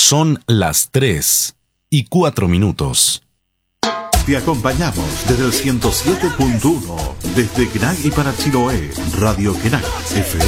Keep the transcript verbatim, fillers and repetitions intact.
Son las tres y cuatro minutos. Te acompañamos desde el ciento siete punto uno, desde Kenai y para Chiloé, Radio Kenai, F